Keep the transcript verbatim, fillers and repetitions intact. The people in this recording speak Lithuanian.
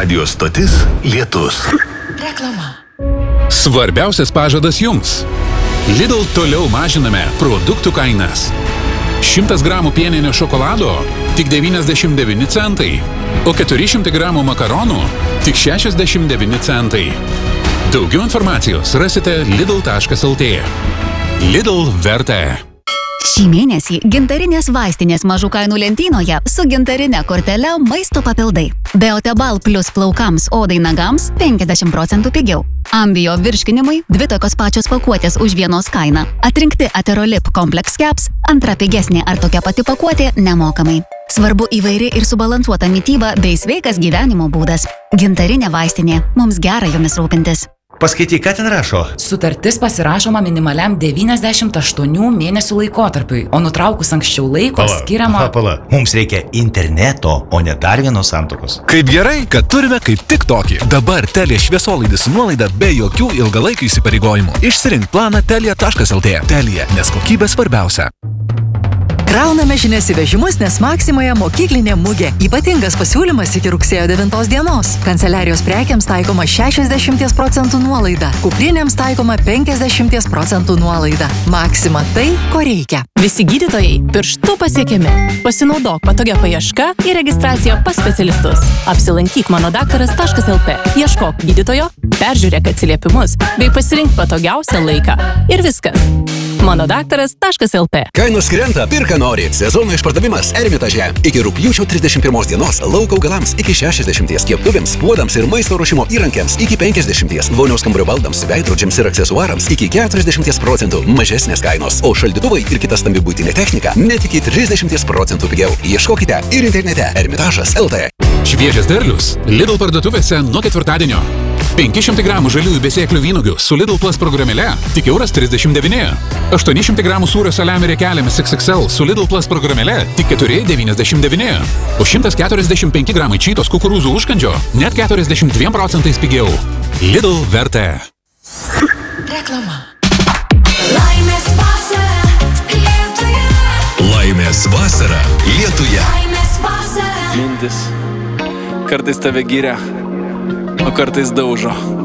Radio stotis Lietus. Reklama. Svarbiausias pažadas jums. Lidl toliau mažiname produktų kainas. šimtas gramų pieninio šokolado tik devyniasdešimt devyni centai, o keturi šimtai gramų makaronų tik šešiasdešimt devyni centai. Daugiau informacijos rasite lidl taškas lt. Lidl verta. Šį mėnesį gintarinės vaistinės mažų kainų lentynoje su gintarine kortele maisto papildai. Beotebal plus plaukams, odai, nagams penkiasdešimt procentų pigiau. Ambio virškinimui dvi tokios pačios pakuotės už vienos kainą. Atrinkti Aterolip Complex Caps, antra pigesnė ar tokia pati pakuotė nemokamai. Svarbu įvairi ir subalansuota mityba bei sveikas gyvenimo būdas. Gintarinė vaistinė. Mums gera jomis rūpintis. Paskaityk, ką ten rašo. Sutartis pasirašoma minimaliam devyniasdešimt aštuonių mėnesių laikotarpiui, o nutraukus anksčiau laiko Pala, skiriama... Pala, pala. Mums reikia interneto, o ne dar vienos santuokos. Kaip gerai, kad turime kaip tik tokį. Dabar Telia šviesolaidis su nuolaida be jokių ilgalaikių įsipareigojimų. Išsirink planą telia taškas lt. Telia, nes kokybė svarbiausia. Krauname žinias į vežimus, nes Maksimoje mokyklinė mugė. Ypatingas pasiūlymas iki rugsėjo devintos dienos. Kanceliarijos prekiams taikoma šešiasdešimt procentų nuolaida. Kuprinėms taikoma penkiasdešimt procentų nuolaida. Maksima tai, ko reikia. Visi gydytojai pirštu pasiekiami. Pasinaudok patogia paieška ir registracija pas specialistus. Apsilankyk mano daktaras taškas lt. Ieškok gydytojo, peržiūrėk atsiliepimus bei pasirink patogiausią laiką. Ir viskas. mano daktaras taškas lt. Kainos krenta, pirka nori. Sezono išpardavimas Ermitaže. Iki rugpjūčio trisdešimt pirmos dienos lauko augalams iki šešiasdešimt, keptuvėms, puodams ir maisto ruošimo įrankiams iki penkiasdešimt, vonios kambario baldams, veidrodžiams ir aksesuarams iki keturiasdešimt procentų mažesnės kainos, o šaldytuvai ir kita stambi buitinė technika net iki trisdešimt procentų pigiau. Ieškokite ir internete ermitažas taškas lt. Šviežias derlius Lidl parduotuvėse nuo ketvirtadienio. penki šimtai gramų žaliųjų besėklių vynuogių su Lidl Plus programėle tik euras trisdešimt devyni. aštuoni šimtai gramų sūrio saliamio riekelėmis iks iks el su Lidl Plus programėle tik keturi devyniasdešimt devyni. O šimtas keturiasdešimt penki gramai čytos kukurūzų užkandžio net keturiasdešimt dviem procentais pigiau. Lidl verta. Reklama. Laimės vasara Lietuje. Laimės vasara Lietuje. Laimės vasara. Mintis. Kartais tave giria, o kartais daužo.